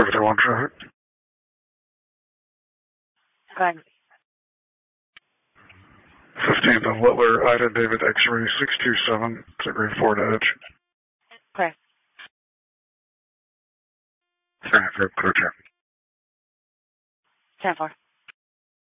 031 traffic. Go ahead. 15th of Littler, Ida David X-ray 627, degree 4 to edge. Okay. Sorry for clear traffic. 10-4.